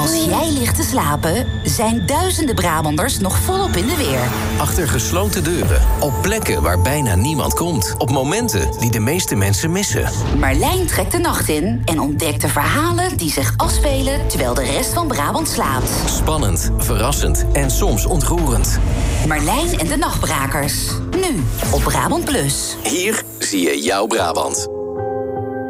Als jij ligt te slapen, zijn duizenden Brabanders nog volop in de weer. Achter gesloten deuren, op plekken waar bijna niemand komt. Op momenten die de meeste mensen missen. Marlijn trekt de nacht in en ontdekt de verhalen die zich afspelen terwijl de rest van Brabant slaapt. Spannend, verrassend en soms ontroerend. Marlijn en de Nachtbrakers. Nu op Brabant Plus. Hier zie je jouw Brabant.